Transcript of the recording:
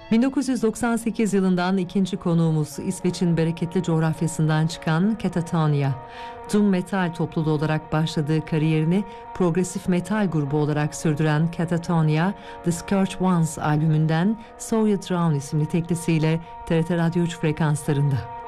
1998 yılından ikinci konuğumuz İsveç'in bereketli coğrafyasından çıkan Katatonia. Doom metal topluluğu olarak başladığı kariyerini progresif metal grubu olarak sürdüren Katatonia, The Scourge Ones albümünden So You Drown isimli teklisiyle TRT Radyo 3 frekanslarında.